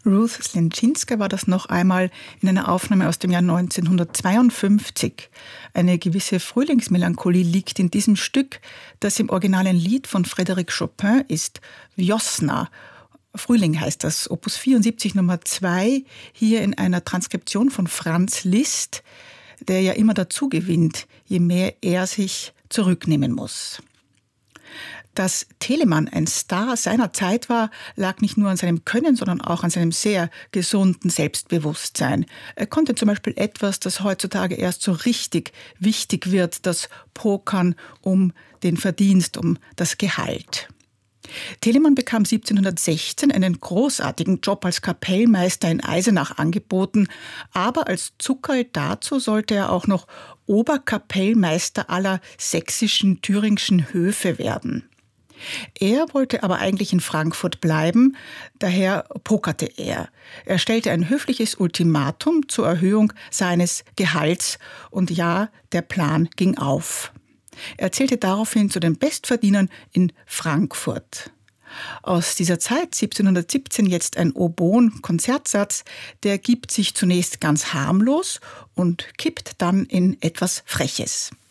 Ruth Slenczynska war das noch einmal in einer Aufnahme aus dem Jahr 1952. Eine gewisse Frühlingsmelancholie liegt in diesem Stück, das im originalen Lied von Frédéric Chopin ist, Wiosna. Frühling heißt das, Opus 74 Nummer 2, hier in einer Transkription von Franz Liszt, der ja immer dazu gewinnt, je mehr er sich zurücknehmen muss. Dass Telemann ein Star seiner Zeit war, lag nicht nur an seinem Können, sondern auch an seinem sehr gesunden Selbstbewusstsein. Er konnte zum Beispiel etwas, das heutzutage erst so richtig wichtig wird, das Pokern um den Verdienst, um das Gehalt. Telemann bekam 1716 einen großartigen Job als Kapellmeister in Eisenach angeboten, aber als Zuckerl dazu sollte er auch noch Oberkapellmeister aller sächsischen, thüringischen Höfe werden. Er wollte aber eigentlich in Frankfurt bleiben, daher pokerte er. Er stellte ein höfliches Ultimatum zur Erhöhung seines Gehalts und ja, der Plan ging auf. Er zählte daraufhin zu den Bestverdienern in Frankfurt. Aus dieser Zeit, 1717, jetzt ein Oboen-Konzertsatz, der gibt sich zunächst ganz harmlos und kippt dann in etwas Freches.